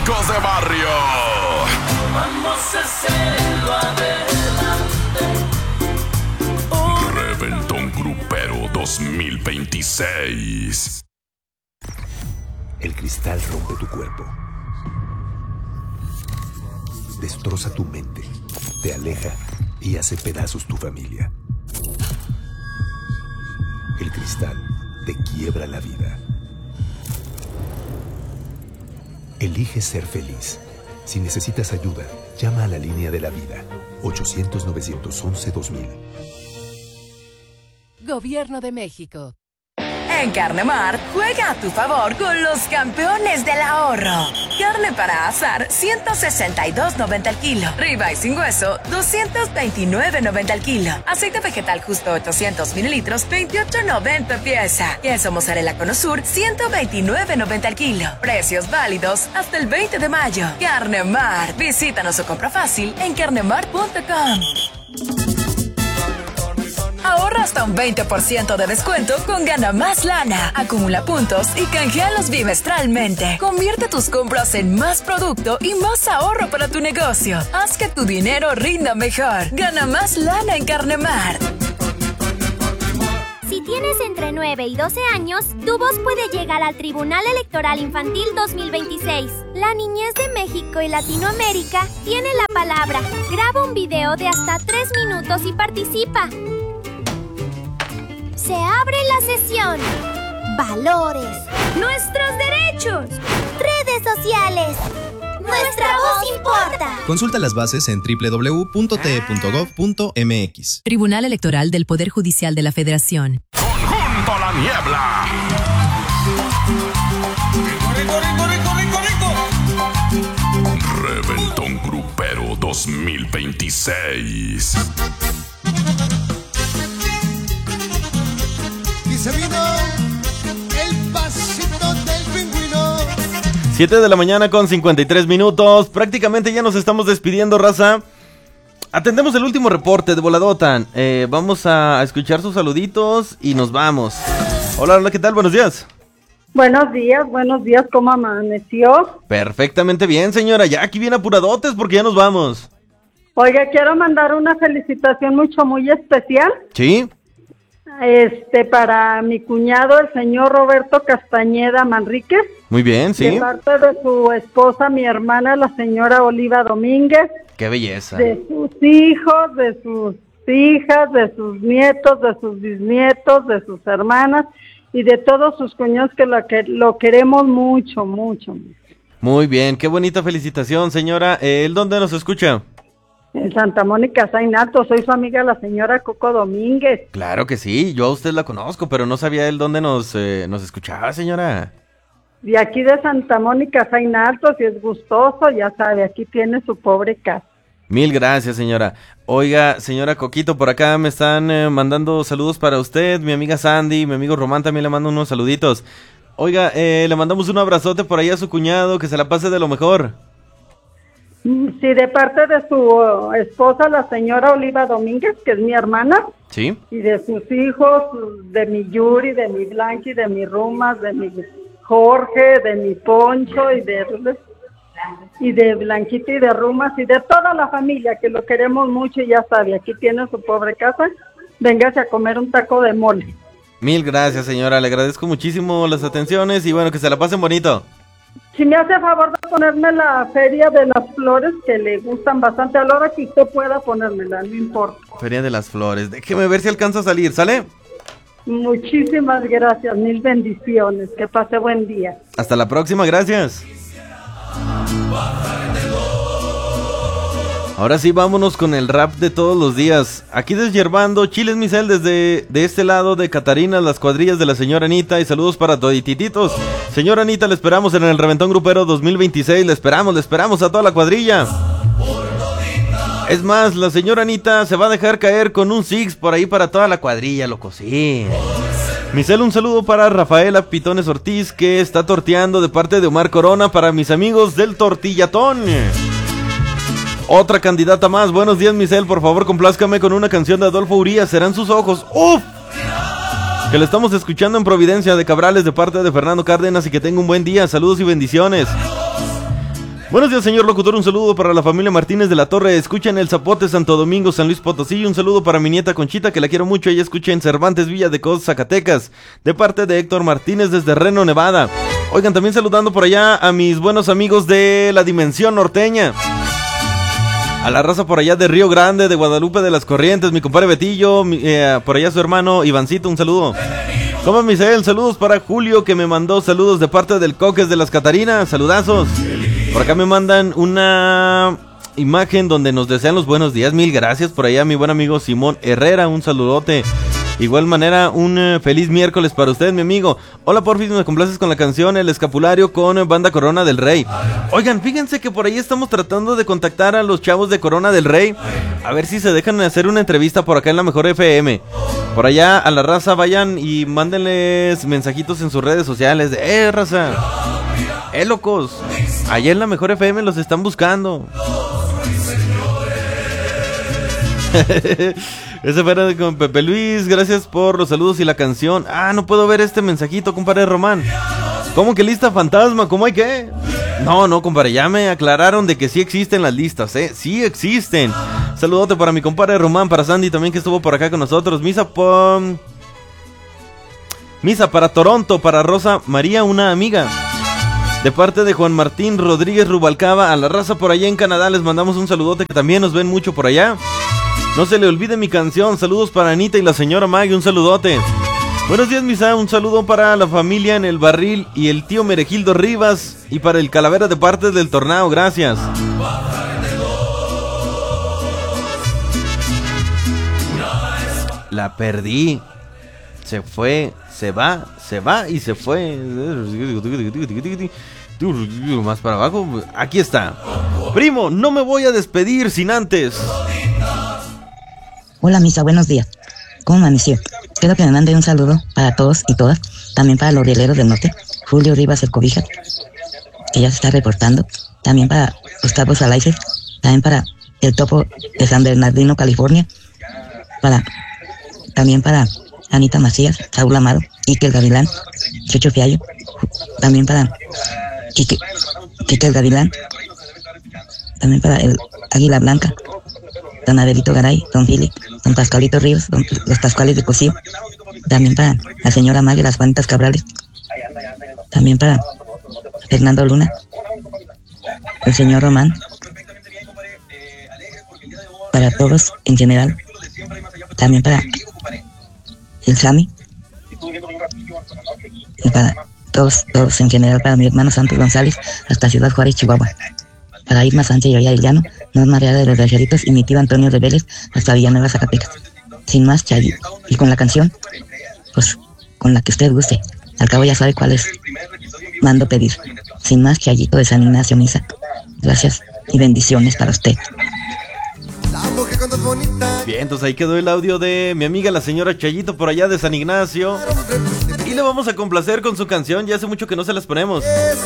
chicos de barrio. Vamos a hacerlo adelante. Reventón Grupero 2026. El cristal rompe tu cuerpo. Destroza tu mente, te aleja y hace pedazos tu familia. El cristal te quiebra la vida. Elige ser feliz. Si necesitas ayuda, llama a la línea de la vida. 800-911-2000. Gobierno de México. En Carnemart, juega a tu favor con los campeones del ahorro. Carne para asar, $162.90 el kilo. Ribeye sin hueso, $229.90 el kilo. Aceite vegetal justo 800 mililitros, $28.90 pieza. Queso mozzarella Conosur, $129.90 el kilo. Precios válidos hasta el 20 de mayo. Carnemart. Visítanos o compra fácil en carnemart.com. Ahorra hasta un 20% de descuento con Gana Más Lana. Acumula puntos y canjealos bimestralmente. Convierte tus compras en más producto y más ahorro para tu negocio. Haz que tu dinero rinda mejor. Gana Más Lana en Carnemart. Si tienes entre 9 y 12 años, tu voz puede llegar al Tribunal Electoral Infantil 2026. La niñez de México y Latinoamérica tiene la palabra. Graba un video de hasta 3 minutos y participa. Se abre la sesión. Valores. Nuestros derechos. Redes sociales. Nuestra voz importa. Consulta las bases en www.te.gov.mx. Tribunal Electoral del Poder Judicial de la Federación. Conjunto La Niebla. Reventón Grupero 2026. Y se vino el pasito del pingüino. 7 de la mañana con 53 minutos. Prácticamente ya nos estamos despidiendo, raza. Atendemos el último reporte de Voladotan. Vamos a escuchar sus saluditos y nos vamos. Hola, hola, ¿qué tal? Buenos días. Buenos días, ¿cómo amaneció? Perfectamente bien, señora. Ya aquí bien apuradotes porque ya nos vamos. Oiga, quiero mandar una felicitación muy especial. ¿Sí? Para mi cuñado, el señor Roberto Castañeda Manríquez. Muy bien, sí. De parte de su esposa, mi hermana, la señora Oliva Domínguez. ¡Qué belleza! De sus hijos, de sus hijas, de sus nietos, de sus bisnietos, de sus hermanas y de todos sus cuñados que lo queremos mucho. Muy bien, qué bonita felicitación, señora. ¿El dónde nos escucha? En Santa Mónica, Sainato. Soy su amiga, la señora Coco Domínguez. Claro que sí, yo a usted la conozco, pero no sabía él dónde nos escuchaba, señora. De aquí de Santa Mónica, Sainato, si es gustoso, ya sabe, aquí tiene su pobre casa. Mil gracias, señora. Oiga, señora Coquito, por acá me están mandando saludos para usted, mi amiga Sandy, mi amigo Román también le mando unos saluditos. Oiga, le mandamos un abrazote por ahí a su cuñado, que se la pase de lo mejor. Sí, de parte de su esposa, la señora Oliva Domínguez, que es mi hermana. Sí. Y de sus hijos, de mi Yuri, de mi Blanqui, de mi Rumas, de mi Jorge, de mi Poncho y de Blanquita y de Rumas y de toda la familia, que lo queremos mucho y ya sabe, aquí tiene su pobre casa. Véngase a comer un taco de mole. Mil gracias, señora, le agradezco muchísimo las atenciones y bueno, que se la pasen bonito. Si me hace favor de ponerme la Feria de las Flores, que le gustan bastante, a la hora que usted pueda ponérmela, no importa. Feria de las Flores, déjeme ver si alcanza a salir, ¿sale? Muchísimas gracias, mil bendiciones, que pase buen día. Hasta la próxima, gracias. Ahora sí, vámonos con el rap de todos los días. Aquí deshierbando, Chiles Misel desde de este lado de Catarina, las cuadrillas de la señora Anita. Y saludos para toditititos. Señora Anita, le esperamos en el Reventón Grupero 2026. Le esperamos a toda la cuadrilla. Es más, la señora Anita se va a dejar caer con un six por ahí para toda la cuadrilla, loco, sí. Misel, un saludo para Rafaela Pitones Ortiz, que está torteando de parte de Omar Corona para mis amigos del Tortillatón. Otra candidata más. Buenos días, Misel, por favor complázcame con una canción de Adolfo Urías, Serán sus ojos. ¡Uf! Que la estamos escuchando en Providencia de Cabrales de parte de Fernando Cárdenas y que tenga un buen día. Saludos y bendiciones. Buenos días, señor locutor, un saludo para la familia Martínez de la Torre, escucha en El Zapote, Santo Domingo, San Luis Potosí. Un saludo para mi nieta Conchita, que la quiero mucho, ella escucha en Cervantes, Villa de Cos, Zacatecas, de parte de Héctor Martínez desde Reno, Nevada. Oigan, también saludando por allá a mis buenos amigos de la Dimensión Norteña, a la raza por allá de Río Grande, de Guadalupe de las Corrientes, mi compadre Betillo, por allá su hermano Ivancito, un saludo. Como Misael, saludos para Julio, que me mandó saludos de parte del Coques de las Catarinas, saludazos. Por acá me mandan una imagen donde nos desean los buenos días, mil gracias. Por allá mi buen amigo Simón Herrera, un saludote. Igual manera, un feliz miércoles para usted, mi amigo. Hola, porfis, me complaces con la canción El Escapulario con Banda Corona del Rey. Oigan, fíjense que por ahí estamos tratando de contactar a los chavos de Corona del Rey, a ver si se dejan hacer una entrevista por acá en la Mejor FM. Por allá a la raza vayan y mándenles mensajitos en sus redes sociales de raza, locos, allá en la Mejor FM los están buscando. Ese fue con Pepe Luis, gracias por los saludos y la canción. No puedo ver este mensajito, compadre Román. ¿Cómo que lista fantasma? ¿Cómo hay que? No, compadre, ya me aclararon de que sí existen las listas, sí existen. Saludote para mi compadre Román, para Sandy también, que estuvo por acá con nosotros. Misa para Toronto, para Rosa María, una amiga, de parte de Juan Martín Rodríguez Rubalcaba. A la raza por allá en Canadá les mandamos un saludote, que también nos ven mucho por allá. No se le olvide mi canción. Saludos para Anita y la señora Maggie, un saludote. Buenos días, Misa, un saludo para la familia en el Barril y el tío Meregildo Rivas, y para el Calavera de parte del Tornado, gracias. La perdí. Se fue, se va y se fue. Más para abajo. Aquí está. Primo, no me voy a despedir sin antes. Hola, Misa, buenos días. ¿Cómo amaneció? Espero que me mande un saludo para todos y todas. También para los rieleros del norte. Julio Rivas el Cobija, que ya se está reportando. También para Gustavo Salaices. También para el Topo de San Bernardino, California. También para Anita Macías, Saúl Amado, Ike el Gavilán, Checho Fiallo. También para Quique el Gavilán. También para el Águila Blanca, don Adelito Garay, don Fili, don Pascualito Ríos, los Pascuales de Cocío. También para la señora Maggie, las Juanitas Cabrales. También para Fernando Luna, el señor Román. Para todos en general. También para el Sami. Y para todos en general, para mi hermano Santos González, hasta Ciudad Juárez, Chihuahua. Para Irma Sánchez y Oya del Llano, Norma Real de los Racheritos y mi tío Antonio de Vélez, hasta Villanueva, Zacatecas. Sin más, Chayi. Y con la canción, pues con la que usted guste. Al cabo ya sabe cuál es. Mando pedir. Sin más, Chayito de San Ignacio, Misa. Gracias y bendiciones para usted. Bien, entonces ahí quedó el audio de mi amiga la señora Chayito por allá de San Ignacio. Y le vamos a complacer con su canción, ya hace mucho que no se las ponemos.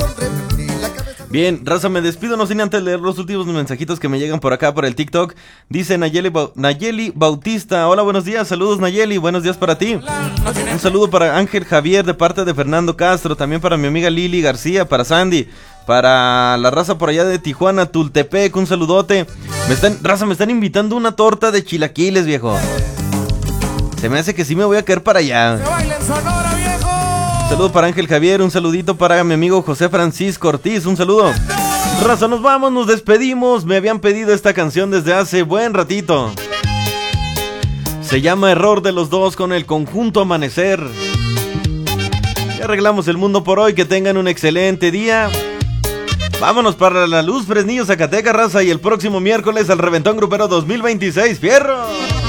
Bien, raza, me despido, no sin antes leer los últimos mensajitos que me llegan por acá por el TikTok. Dice Nayeli Bautista, hola, buenos días, saludos Nayeli, buenos días para ti. Un saludo para Ángel Javier de parte de Fernando Castro, también para mi amiga Lili García, para Sandy, para la raza por allá de Tijuana, Tultepec, un saludote. Me están invitando una torta de chilaquiles, viejo. Se me hace que sí me voy a caer para allá. Saludo para Ángel Javier, un saludito para mi amigo José Francisco Ortiz, un saludo. Raza, nos vamos, nos despedimos. Me habían pedido esta canción desde hace buen ratito. Se llama Error de los Dos con el conjunto Amanecer. Ya arreglamos el mundo por hoy, que tengan un excelente día. Vámonos para la Luz, Fresnillo, Zacatecas, raza, y el próximo miércoles al Reventón Grupero 2026, ¡fierro!